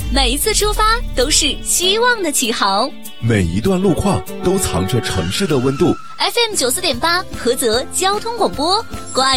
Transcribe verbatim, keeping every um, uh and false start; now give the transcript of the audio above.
每一次出发都是希望的起航， 每一段路况都藏着城市的温度。 F M 九四点八，菏泽交通广播，关